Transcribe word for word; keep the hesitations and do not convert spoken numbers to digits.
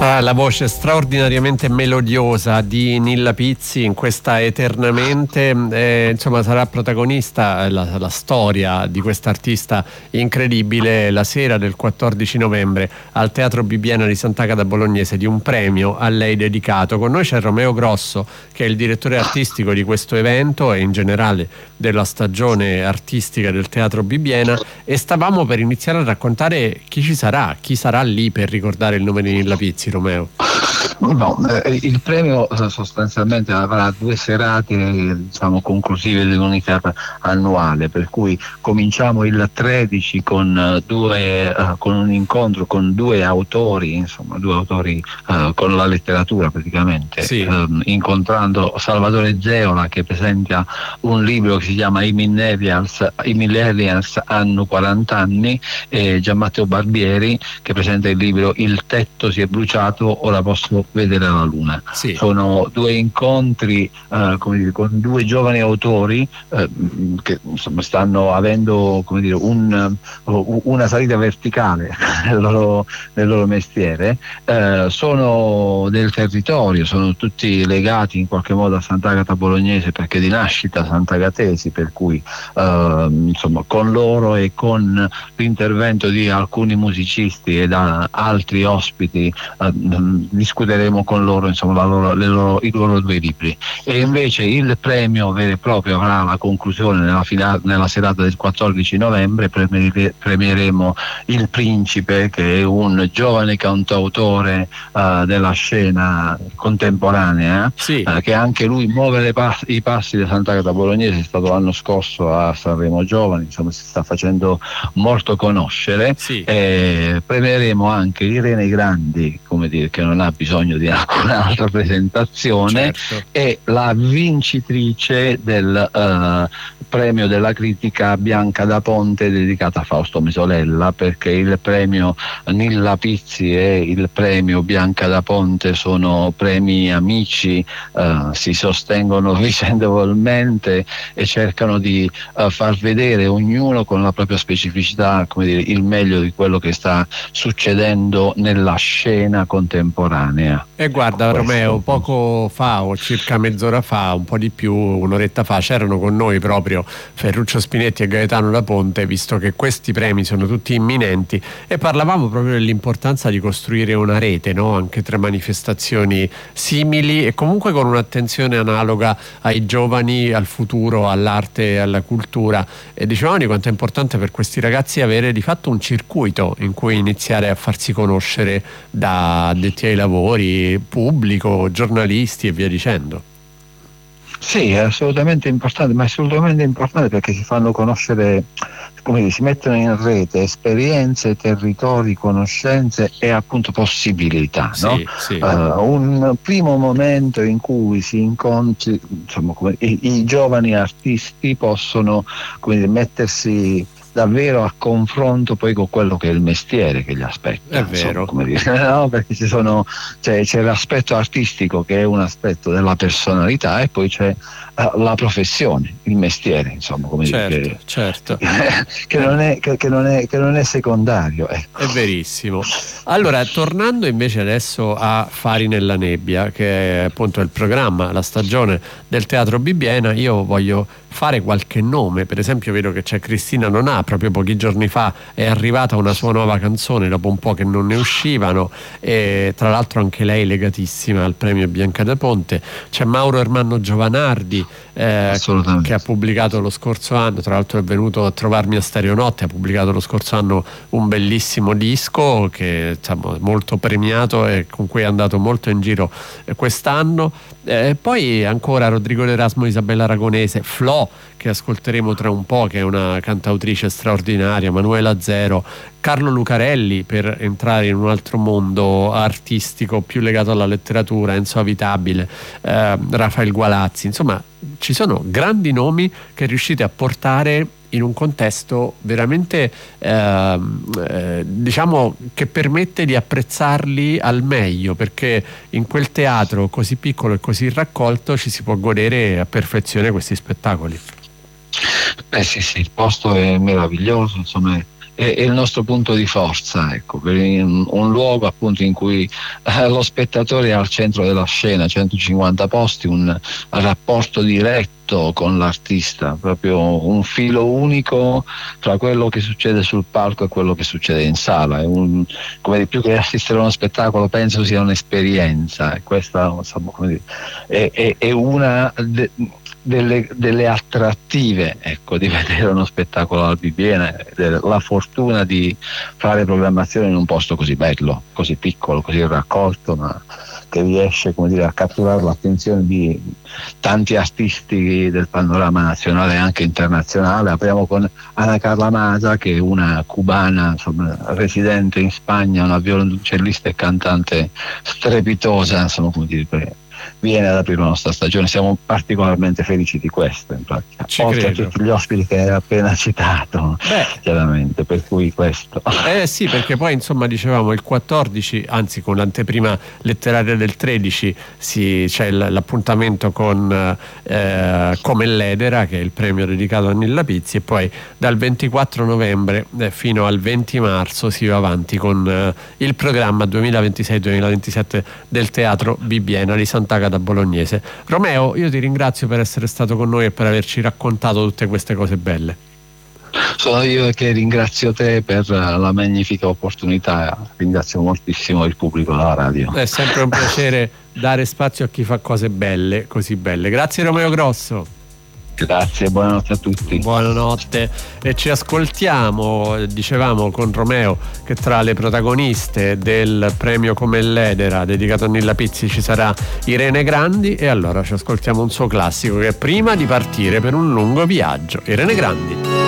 Ah, la voce straordinariamente melodiosa di Nilla Pizzi in questa Eternamente, eh, insomma sarà protagonista la, la storia di quest'artista incredibile la sera del quattordici novembre al Teatro Bibbiena di Sant'Agata Bolognese, di un premio a lei dedicato. Con noi c'è Romeo Grosso, che è il direttore artistico di questo evento e in generale della stagione artistica del Teatro Bibbiena, e stavamo per iniziare a raccontare chi ci sarà, chi sarà lì per ricordare il nome di Nilla Pizzi. Romeo. No, eh, il premio sostanzialmente avrà due serate, diciamo, conclusive dell'unità annuale, per cui cominciamo il tredici con due uh, con un incontro con due autori, insomma due autori uh, con la letteratura praticamente, sì. um, incontrando Salvatore Zeola, che presenta un libro che si chiama I Millennials, I Millennials hanno quaranta anni, e Gian Matteo Barbieri, che presenta il libro Il tetto si è bruciato, ora posso vedere la luna. Sì. Sono due incontri uh, come dire, con due giovani autori uh, che insomma stanno avendo, come dire, un, uh, una salita verticale nel loro, nel loro mestiere. Uh, sono del territorio, sono tutti legati in qualche modo a Sant'Agata Bolognese, perché di nascita sant'agatesi, per cui uh, insomma con loro e con l'intervento di alcuni musicisti e da altri ospiti uh, discuteremo con loro, insomma, la loro, le loro, i loro due libri. E invece il premio vero e proprio avrà la conclusione nella, fina, nella serata del quattordici novembre. Premiere, premieremo Il Principe, che è un giovane cantautore uh, della scena contemporanea, sì. uh, che anche lui muove le pas- i passi di Sant'Agata Bolognese. È stato l'anno scorso a Sanremo Giovani, insomma si sta facendo molto conoscere. Sì. E premieremo anche Irene Grandi, come dire, che non ha bisogno di alcun'altra presentazione, certo. E la vincitrice del uh, premio della critica Bianca da Ponte, dedicata a Fausto Mesolella, perché il premio Nilla Pizzi e il premio Bianca da Ponte sono premi amici, uh, si sostengono vicendevolmente e cercano di uh, far vedere, ognuno con la propria specificità, come dire, il meglio di quello che sta succedendo nella scena contemporanea. E guarda Romeo, poco fa o circa mezz'ora fa, un po' di più, un'oretta fa, c'erano con noi proprio Ferruccio Spinetti e Gaetano da Ponte, visto che questi premi sono tutti imminenti, e parlavamo proprio dell'importanza di costruire una rete, no? Anche tra manifestazioni simili e comunque con un'attenzione analoga ai giovani, al futuro, all'arte e alla cultura, e dicevamo di quanto è importante per questi ragazzi avere di fatto un circuito in cui iniziare a farsi conoscere da addetti ai lavori, pubblico, giornalisti e via dicendo. Sì, è assolutamente importante, ma è assolutamente importante perché si fanno conoscere, come dire, si mettono in rete esperienze, territori, conoscenze e appunto possibilità, sì, no? Sì. Uh, un primo momento in cui si incontri, insomma, come, i, i giovani artisti possono, come dire, mettersi davvero a confronto poi con quello che è il mestiere che gli aspetta. È vero. Insomma, come dire, no? Perché ci sono, c'è, c'è l'aspetto artistico, che è un aspetto della personalità, e poi c'è uh, la professione, il mestiere, insomma, come certo, dire, che, certo. che, non è, che, che, non è, che non è secondario. Ecco. È verissimo. Allora, tornando invece adesso a Fari nella nebbia, che è appunto il programma, la stagione del Teatro Bibbiena, io voglio fare qualche nome. Per esempio vedo che c'è Cristina Nonà, proprio pochi giorni fa è arrivata una sua nuova canzone dopo un po' che non ne uscivano, e tra l'altro anche lei legatissima al premio Bianca da Ponte. C'è Mauro Ermanno Giovanardi, eh, che ha pubblicato lo scorso anno, tra l'altro è venuto a trovarmi a Stereonotte, ha pubblicato lo scorso anno un bellissimo disco che, insomma, molto premiato e con cui è andato molto in giro quest'anno. Eh, poi ancora Rodrigo L'Erasmo, Isabella Aragonese, Flo, che ascolteremo tra un po', che è una cantautrice straordinaria, Manuela Zero, Carlo Lucarelli, per entrare in un altro mondo artistico più legato alla letteratura, Enzo Avitabile, eh, Rafael Gualazzi. Insomma, ci sono grandi nomi che riuscite a portare in un contesto veramente eh, eh, diciamo che permette di apprezzarli al meglio, perché in quel teatro così piccolo e così raccolto ci si può godere a perfezione questi spettacoli. Eh sì, sì, il posto è meraviglioso, insomma, è è, è il nostro punto di forza, ecco, per un, un luogo appunto in cui eh, lo spettatore è al centro della scena, centocinquanta posti, un rapporto diretto con l'artista, proprio un filo unico tra quello che succede sul palco e quello che succede in sala. È un, come dire, più che assistere a uno spettacolo, penso sia un'esperienza, e questa insomma, come dire, è, è, è una de, delle, delle attrattive, ecco, di vedere uno spettacolo al Bibbiena, la fortuna di fare programmazione in un posto così bello, così piccolo, così raccolto, ma che riesce, come dire, a catturare l'attenzione di tanti artisti del panorama nazionale e anche internazionale. Apriamo con Ana Carla Masa, che è una cubana, insomma, residente in Spagna, una violoncellista e cantante strepitosa, insomma, come dire, viene ad aprire la nostra stagione. Siamo particolarmente felici di questo, in pratica. Ci oltre credo. a tutti gli ospiti che hai appena citato. Beh, chiaramente, per cui questo eh sì, perché poi insomma dicevamo il quattordici, anzi con l'anteprima letteraria del tredici si, c'è l'appuntamento con eh, Come l'Edera, che è il premio dedicato a Nilla Pizzi, e poi dal ventiquattro novembre eh, fino al venti marzo si va avanti con eh, il programma duemilaventisei duemilaventisette del Teatro Bibbiena di Sant'Agata Bolognese. Romeo, io ti ringrazio per essere stato con noi e per averci raccontato tutte queste cose belle. Sono io che ringrazio te per la magnifica opportunità, ringrazio moltissimo il pubblico della radio. È sempre un piacere dare spazio a chi fa cose belle, così belle. Grazie Romeo Grosso. Grazie, buonanotte a tutti. Buonanotte, e ci ascoltiamo, dicevamo con Romeo che tra le protagoniste del premio Come l'Edera dedicato a Nilla Pizzi ci sarà Irene Grandi, e allora ci ascoltiamo un suo classico che è Prima di partire per un lungo viaggio. Irene Grandi.